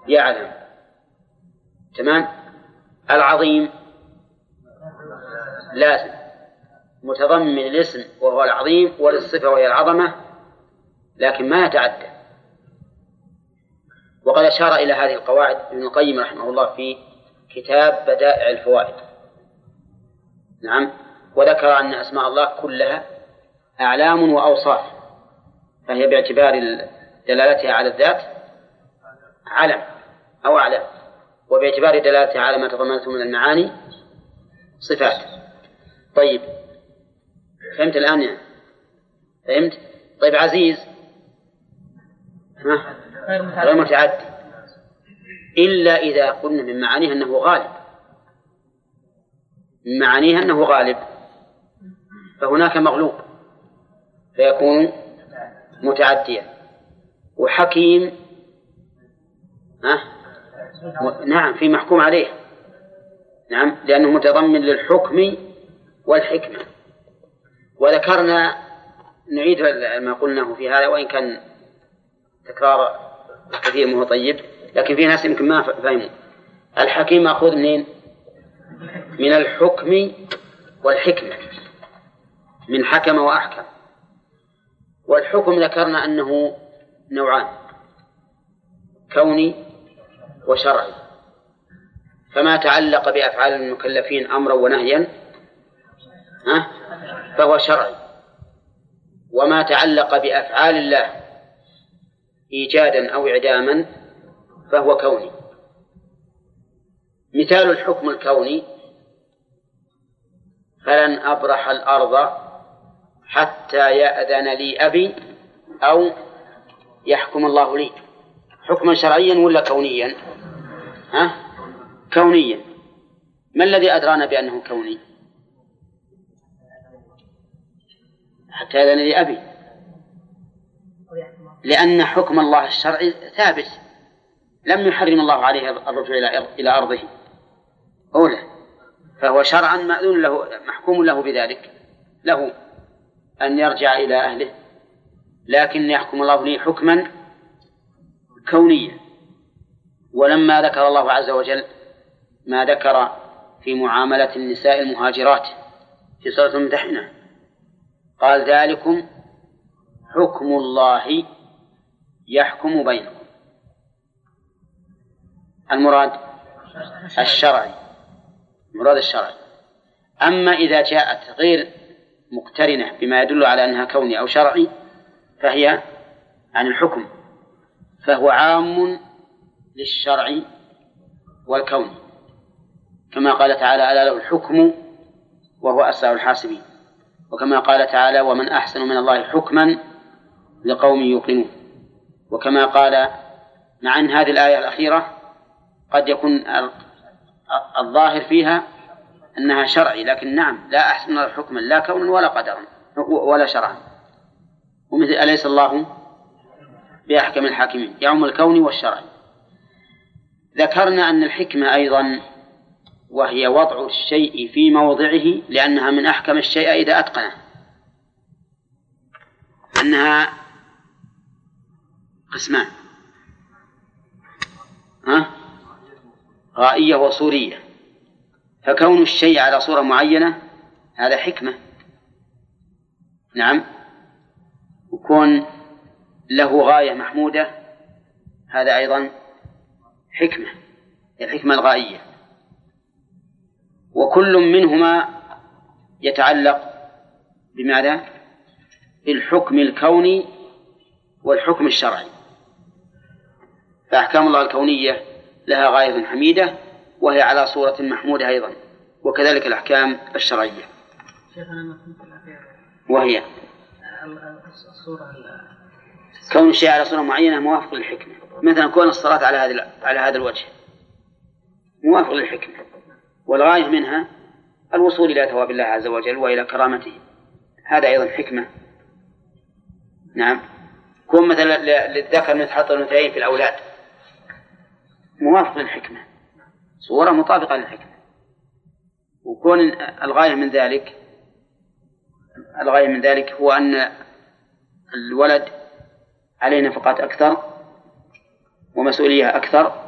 يعلم. تمام. العظيم لازم متضمن الاسم وهو العظيم وللصفة وهي العظمة، لكن ما يتعدى. وقد أشار إلى هذه القواعد ابن القيم رحمه الله في كتاب بدائع الفوائد. نعم. وذكر أن أسماء الله كلها أعلام وأوصاف، فهي باعتبار دلالتها على الذات علم أو أعلام، وباعتبار دلالتها على ما تضمنته من المعاني صفات. طيب فهمت الآن يعني؟ فهمت؟ طيب عزيز غير متعدي إلا إذا قلنا من معانيها أنه غالب، من معانيها أنه غالب، فهناك مغلوب فيكون متعديا. وحكيم نعم في محكوم عليه، نعم لأنه متضمن للحكم والحكمة. وذكرنا نعيد ما قلناه في هذا، وإن كان تكرار كثير مو طيب، لكن في ناس يمكن ما فهموا. الحكيم مأخوذ منين؟ من الحكم والحكمة، من حكم وأحكم. والحكم ذكرنا أنه نوعان، كوني وشرعي. فما تعلق بأفعال المكلفين أمرا ونهيا فهو شرعي، وما تعلق بأفعال الله إيجادا أو إعداما فهو كوني. مثال الحكم الكوني: فلن أبرح الأرض حتى يأذن لي أبي أو يحكم الله لي. حكما شرعيا ولا كونيا؟ كونيا. ما الذي أدرانا بأنه كوني؟ حتى يأذن لي أبي، لأن حكم الله الشرعي ثابت، لم يحرم الله عليه الرجوع إلى أرضه أولى، فهو شرعا مأذون له، محكوم له بذلك، له أن يرجع إلى أهله، لكن يحكم الله لي حكما كونيا. ولما ذكر الله عز وجل ما ذكر في معاملة النساء المهاجرات في سورة الممتحنة قال: ذلكم حكم الله يحكم بينكم. المراد الشرعي، المراد الشرعي. أما إذا جاءت غير مقترنة بما يدل على أنها كوني أو شرعي فهي عن الحكم، فهو عام للشرع والكون، كما قال تعالى: ألا له الحكم وهو أسرع الحاسبين. وكما قال تعالى: ومن أحسن من الله حكما لقوم يوقنون. وكما قال مع أن هذه الآية الأخيرة قد يكون الظاهر فيها أنها شرعي، لكن نعم لا أحسن من الله حكما لا كونا ولا قدرا ولا شرعا. ومثل أليس الله بأحكم الحاكمين، يعم الكون والشرع. ذكرنا أن الحكمة أيضا وهي وضع الشيء في موضعه، لأنها من أحكم الشيء إذا أتقنه، أنها قسمان: غائية وصورية. فكون الشيء على صورة معينة هذا حكمة، نعم، وكون له غاية محمودة هذا أيضا حكمة، الحكمة الغائية. وكل منهما يتعلق بماذا؟ بالحكم الكوني والحكم الشرعي. فأحكام الله الكونية لها غاية حميدة وهي على صورة محمودة أيضا، وكذلك الأحكام الشرعية. وهي كون الشيء على صورة معينة موافق للحكمة، مثلا كون الصلاة على هذا الوجه موافق للحكمة، والغاية منها الوصول إلى ثواب الله عز وجل وإلى كرامته، هذا أيضا حكمة. نعم. كون مثلا للذكر مثل حظ الأنثيين في الأولاد موافق للحكمة، صورة مطابقة للحكمة. وكون الغاية من ذلك هو أن الولد عليه نفقات أكثر ومسؤولية أكثر،